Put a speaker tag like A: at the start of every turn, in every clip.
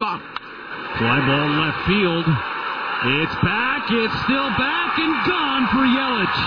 A: Fly ball left field. It's back. It's still back and gone for Yelich.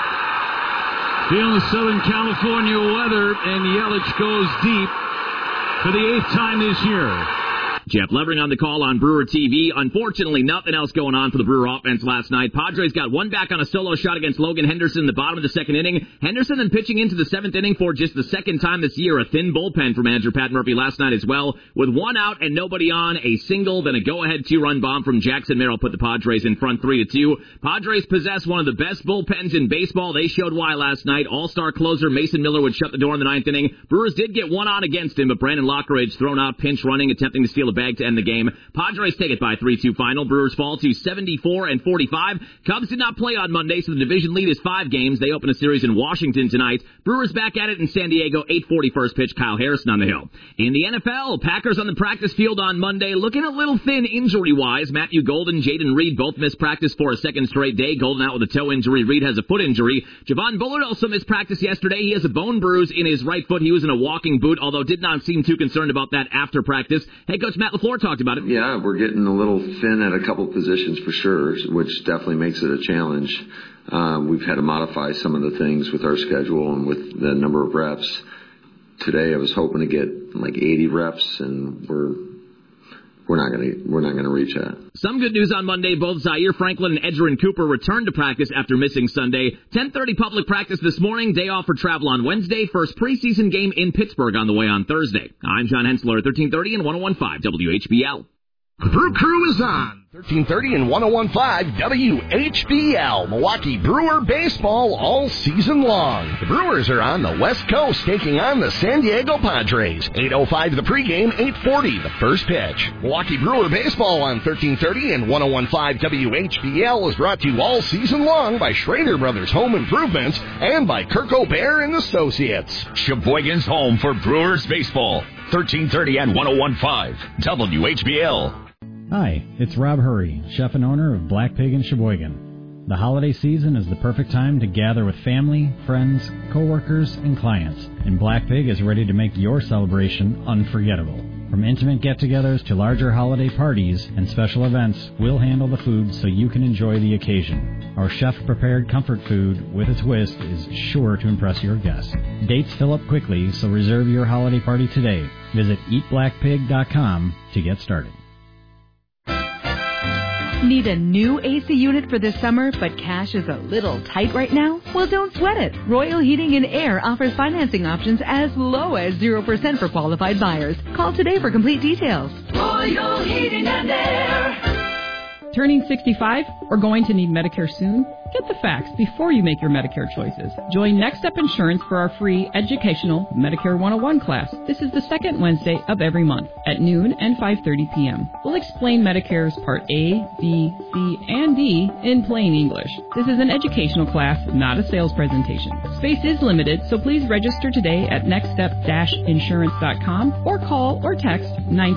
A: Feeling the Southern California weather, and Yelich goes deep for the 8th time this year.
B: Jeff Levering on the call on Brewer TV. Unfortunately, nothing else going on for the Brewer offense last night. Padres got one back on a solo shot against Logan Henderson in the bottom of the 2nd inning. Henderson then pitching into the 7th inning for just the 2nd time this year. A thin bullpen for manager Pat Murphy last night as well. With one out and nobody on, a single, then a go-ahead 2-run bomb from Jackson Merrill put the Padres in front 3-2. Padres possess one of the best bullpens in baseball. They showed why last night. All-star closer Mason Miller would shut the door in the 9th inning. Brewers did get one on against him, but Brandon Lockridge thrown out pinch running, attempting to steal a bag to end the game. Padres take it by 3-2 final. Brewers fall to 74-45. Cubs did not play on Monday, so the division lead is 5 games. They open a series in Washington tonight. Brewers back at it in San Diego. 8:40 first pitch. Kyle Harrison on the hill. In the NFL, Packers on the practice field on Monday, looking a little thin injury-wise. Matthew Golden, Jaden Reed both missed practice for a 2nd straight day. Golden out with a toe injury. Reed has a foot injury. Javon Bullard also missed practice yesterday. He has a bone bruise in his right foot. He was in a walking boot, although did not seem too concerned about that after practice. Head coach Matt LaFleur talked about it.
C: Yeah, we're getting a little thin at a couple positions for sure, which definitely makes it a challenge. We've had to modify some of the things with our schedule and with the number of reps. Today I was hoping to get like 80 reps, and we're not going to reach that.
B: Some good news on Monday. Both Zaire Franklin and Edgerrin Cooper returned to practice after missing Sunday. 10:30 public practice this morning. Day off for travel on Wednesday. First preseason game in Pittsburgh on the way on Thursday. I'm John Hensler at 1330 and 101.5 WHBL.
D: The Brew Crew is on 1330 and 101.5 WHBL. Milwaukee Brewer baseball all season long. The Brewers are on the West Coast taking on the San Diego Padres. 8:05 the pregame, 8:40 the first pitch. Milwaukee Brewer baseball on 1330 and 101.5 WHBL is brought to you all season long by Schrader Brothers Home Improvements and by Kirk O'Bear and Associates.
E: Sheboygan's home for Brewers baseball. 1330 and 101.5 WHBL.
F: Hi, it's Rob Hurry, chef and owner of Black Pig in Sheboygan. The holiday season is the perfect time to gather with family, friends, coworkers, and clients, and Black Pig is ready to make your celebration unforgettable. From intimate get-togethers to larger holiday parties and special events, we'll handle the food so you can enjoy the occasion. Our chef-prepared comfort food with a twist is sure to impress your guests. Dates fill up quickly, so reserve your holiday party today. Visit eatblackpig.com to get started.
G: Need a new AC unit for this summer, but cash is a little tight right now? Well, don't sweat it. Royal Heating and Air offers financing options as low as 0% for qualified buyers. Call today for complete details.
H: Royal Heating and Air.
I: Turning 65 or going to need Medicare soon? Get the facts before you make your Medicare choices. Join Next Step Insurance for our free educational Medicare 101 class. This is the second Wednesday of every month at noon and 5:30 p.m. We'll explain Medicare's Part A, B, C, and D in plain English. This is an educational class, not a sales presentation. Space is limited, so please register today at nextstep-insurance.com or call or text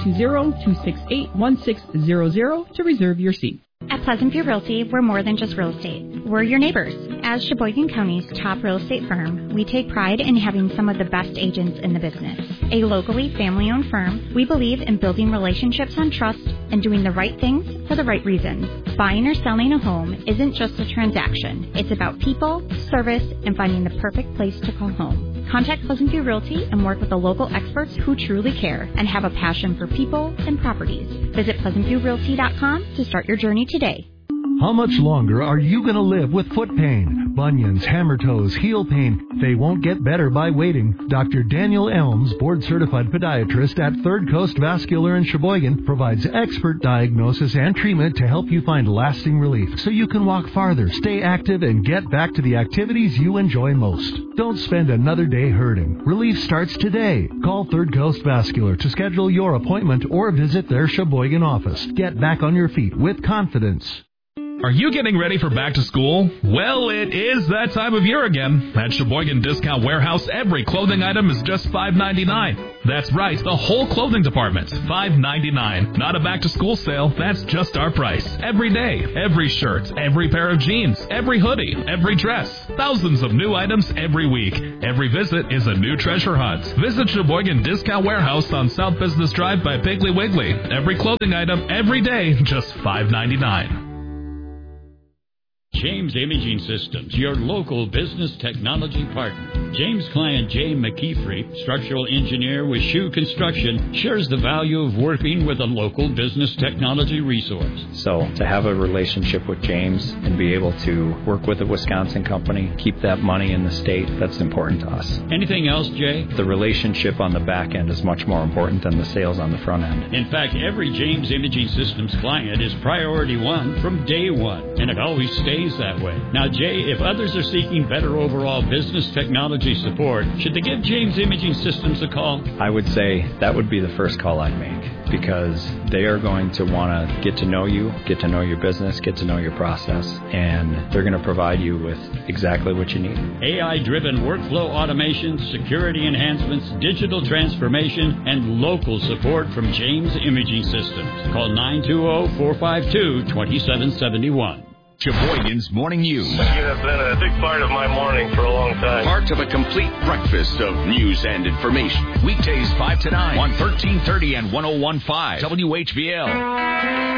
I: 920-268-1600 to reserve your seat.
J: At Pleasant View Realty, we're more than just real estate. We're your neighbors. As Sheboygan County's top real estate firm, we take pride in having some of the best agents in the business. A locally family-owned firm, we believe in building relationships on trust and doing the right things for the right reasons. Buying or selling a home isn't just a transaction. It's about people, service, and finding the perfect place to call home. Contact Pleasant View Realty and work with the local experts who truly care and have a passion for people and properties. Visit PleasantViewRealty.com to start your journey today.
K: How much longer are you going to live with foot pain, bunions, hammer toes, heel pain? They won't get better by waiting. Dr. Daniel Elms, board-certified podiatrist at Third Coast Vascular in Sheboygan, provides expert diagnosis and treatment to help you find lasting relief so you can walk farther, stay active, and get back to the activities you enjoy most. Don't spend another day hurting. Relief starts today. Call Third Coast Vascular to schedule your appointment or visit their Sheboygan office. Get back on your feet with confidence.
L: Are you getting ready for back to school? Well, it is that time of year again. At Sheboygan Discount Warehouse, every clothing item is just $5.99. That's right, the whole clothing department, $5.99. Not a back to school sale, that's just our price. Every day, every shirt, every pair of jeans, every hoodie, every dress. Thousands of new items every week. Every visit is a new treasure hunt. Visit Sheboygan Discount Warehouse on South Business Drive by Piggly Wiggly. Every clothing item, every day, just $5.99.
M: James Imaging Systems, your local business technology partner. James' client Jay McKeefrey, structural engineer with Shoe Construction, shares the value of working with a local business technology resource.
N: So to have a relationship with James and be able to work with a Wisconsin company, keep that money in the state, that's important to us.
M: Anything else, Jay?
N: The relationship on the back end is much more important than the sales on the front end.
M: In fact, every James Imaging Systems client is priority one from day one, and it always stays that way. Now, Jay, if others are seeking better overall business technology support, should they give James Imaging Systems a call?
N: I would say that would be the first call I'd make, because they are going to want to get to know you, get to know your business, get to know your process, and they're going to provide you with exactly what you need.
M: AI-driven workflow automation, security enhancements, digital transformation, and local support from James Imaging Systems. Call 920-452-2771.
E: Sheboygan's Morning News.
O: You have been a big part of my morning for a long time.
E: Part of a complete breakfast of news and information. Weekdays 5 to 9 on 1330 and 101.5 WHBL.